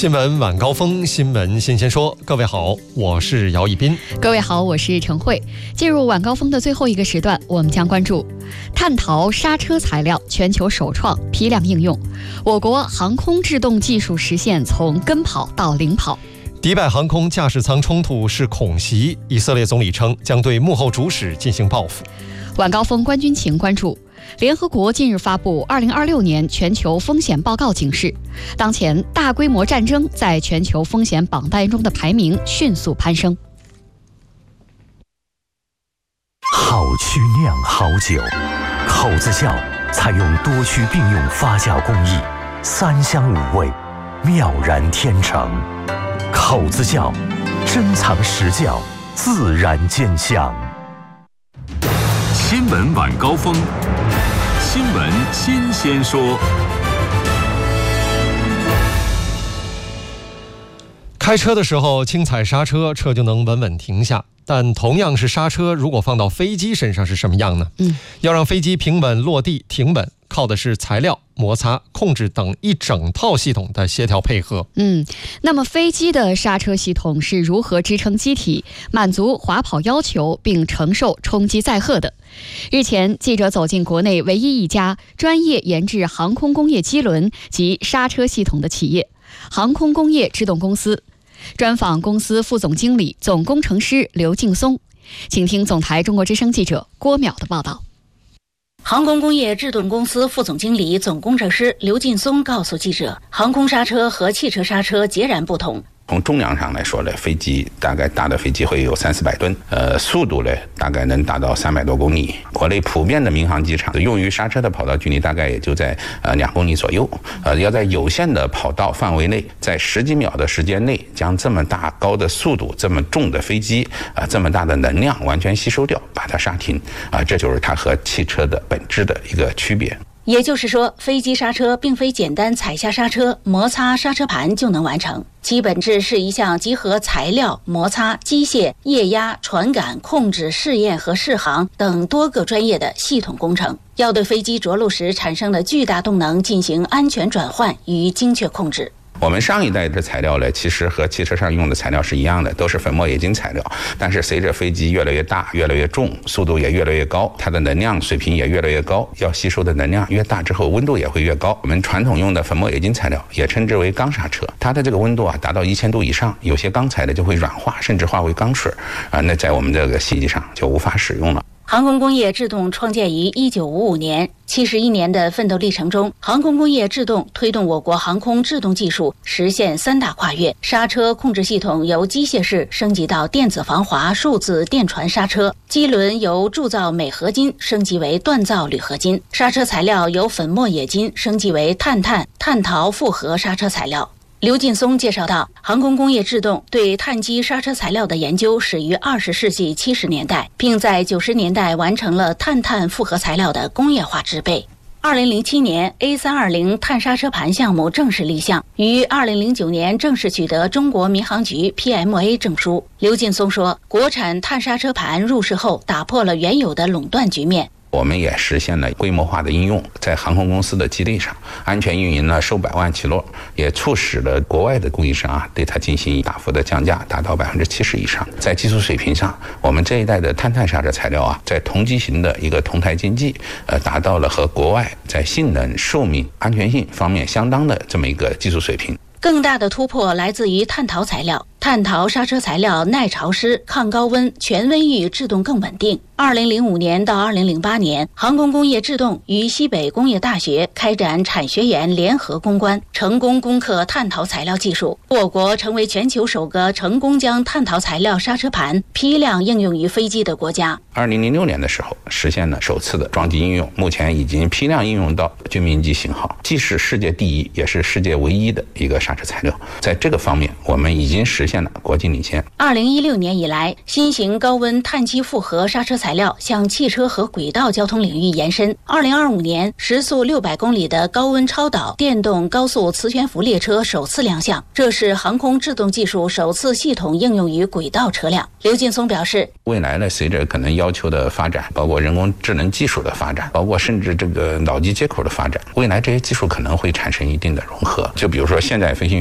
新闻晚高峰，新闻新鲜说。各位好，我是姚一斌。 各位好，我是陈慧。进入晚高峰的最后一个时段，我们将关注碳陶刹车材料全球首创批量应用，我国航空制动技术实现从跟跑到领跑。 迪拜航空驾驶舱冲突是恐袭，以色列总理称将对幕后主使进行报复。 晚高峰关军情关注联合国近日发布2026年全球风险报告警示，当前大规模战争在全球风险榜单中的排名迅速攀升。 好曲酿好酒，口子窖采用多区并用发酵工艺，3香5味，妙然天成。口子窖，珍藏实窖，自然见香。 新闻晚高峰，新闻新鲜说。 开车的时候轻踩刹车，车就能稳稳停下。但同样是刹车，如果放到飞机身上是什么样呢？要让飞机平稳落地停稳，靠的是材料、摩擦、控制等一整套系统的协调配合。 那么飞机的刹车系统是如何支撑机体，满足滑跑要求并承受冲击载荷的？日前，记者走进国内唯一一家专业研制航空工业机轮及刹车系统的企业——航空工业制动公司。专访公司副总经理、总工程师刘劲松，请听总台中国之声记者郭淼的报道。 航空工业制动公司副总经理、总工程师刘劲松告诉记者，航空刹车和汽车刹车截然不同。 从重量上来说呢，飞机大概大的飞机会有300-400吨，速度呢大概能达到300多公里。国内普遍的民航机场用于刹车的跑道距离大概也就在2公里左右。要在有限的跑道范围内，在10几秒的时间内，将这么大高的速度、这么重的飞机这么大的能量完全吸收掉，把它刹停这就是它和汽车的本质的一个区别。 也就是说，飞机刹车并非简单踩下刹车、摩擦刹车盘就能完成，其本质是一项集合材料、摩擦、机械、液压、传感、控制、试验和适航等多个专业的系统工程，要对飞机着陆时产生的巨大动能进行安全转换与精确控制。 我们上一代的材料呢，其实和汽车上用的材料是一样的，都是粉末冶金材料。但是随着飞机越来越大、越来越重，速度也越来越高，它的能量水平也越来越高，要吸收的能量越大之后，温度也会越高。我们传统用的粉末冶金材料也称之为钢刹车，它的这个温度达到1000度以上，有些钢材的就会软化，甚至化为钢水那在我们这个飞机上就无法使用了。 航空工业制动创建于1955年，71年的奋斗历程中，航空工业制动推动我国航空制动技术实现3大跨越：刹车控制系统由机械式升级到电子防滑数字电传刹车，机轮由铸造镁合金升级为锻造铝合金，刹车材料由粉末冶金升级为碳陶复合刹车材料。刘劲松介绍到，航空工业制动对碳基刹车材料的研究始于20世纪70年代，并在90年代完成了碳复合材料的工业化制备。2007年 A320 碳刹车盘项目正式立项，于2009年正式取得中国民航局 PMA 证书。刘劲松说，国产碳刹车盘入市后，打破了原有的垄断局面。 我们也实现了规模化的应用，在航空公司的基地上安全运营了数百万起落，也促使了国外的供应商对它进行大幅的降价，达到70%以上。在技术水平上，我们这一代的碳刹车材料在同机型的一个同台竞技达到了和国外在性能、寿命、安全性方面相当的这么一个技术水平。 更大的突破来自于碳陶材料。碳陶刹车材料耐潮湿、抗高温、全温域制动更稳定。2005年到2008年，航空工业制动与西北工业大学开展产学研联合攻关，成功攻克碳陶材料技术。我国成为全球首个成功将碳陶材料刹车盘批量应用于飞机的国家。 2006年的时候，实现了首次的装机应用，目前已经批量应用到军民机型号，既是世界第一，也是世界唯一的一个刹车材料。在这个方面，我们已经实现了国际领先。 2016年以来，新型高温碳基复合刹车材料向汽车和轨道交通领域延伸。2025年，时速600公里的高温超导电动高速磁悬浮列车首次亮相，这是航空制动技术首次系统应用于轨道车辆。刘劲松表示， 未来呢，随着可能要求的发展，包括人工智能技术的发展，包括甚至这个脑机接口的发展，未来这些技术可能会产生一定的融合。就比如说现在飞行